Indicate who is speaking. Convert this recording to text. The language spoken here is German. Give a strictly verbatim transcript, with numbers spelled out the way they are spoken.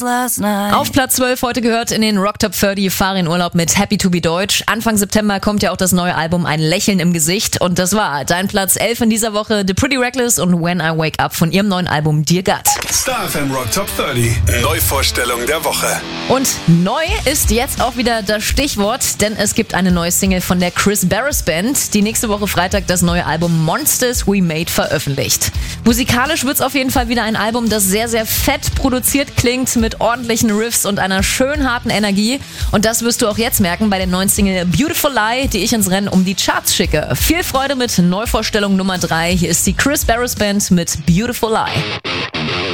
Speaker 1: Auf Platz zwölf heute gehört in den Rock Top dreißig Farin Urlaub mit Happy to be Deutsch. Anfang September kommt ja auch das neue Album Ein Lächeln im Gesicht. Und das war dein Platz elf in dieser Woche. The Pretty Reckless und When I Wake Up von ihrem neuen Album Dear God.
Speaker 2: Star F M Rock Top dreißig. Neuvorstellung der Woche.
Speaker 1: Und neu ist jetzt auch wieder das Stichwort, denn es gibt eine neue Single von der Chris Barris Band, die nächste Woche Freitag das neue Album Monsters We Made veröffentlicht. Musikalisch wird's auf jeden Fall wieder ein Album, das sehr, sehr fett produziert klingt, mit ordentlichen Riffs und einer schön harten Energie. Und das wirst du auch jetzt merken bei der neuen Single Beautiful Lie, die ich ins Rennen um die Charts schicke. Viel Freude mit Neuvorstellung Nummer drei. Hier ist die Chris Barris Band mit Beautiful Lie.